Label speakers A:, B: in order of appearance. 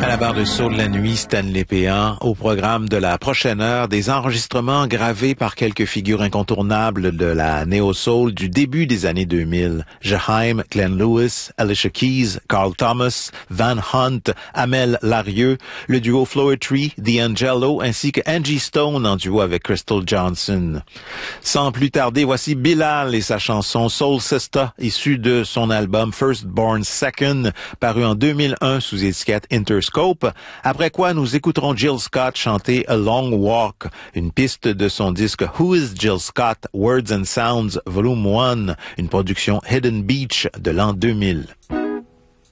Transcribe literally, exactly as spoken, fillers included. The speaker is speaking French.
A: À la barre de saut de la nuit, Stanley Péan. Au programme de la prochaine heure, des enregistrements gravés par quelques figures incontournables de la néo-soul du début des années deux mille. Jaheim, Glenn Lewis, Alicia Keys, Carl Thomas, Van Hunt, Amel Larieux, le duo Floetry, D'Angelo, ainsi que Angie Stone en duo avec Crystal Johnson. Sans plus tarder, voici Bilal et sa chanson Soul Sister, issue de son album First Born Second, paru en deux mille un sous étiquette Interscope. Après quoi, nous écouterons Jill Scott chanter A Long Walk, une piste de son disque Who is Jill Scott? Words and Sounds Volume un, une production Hidden Beach de l'an deux mille.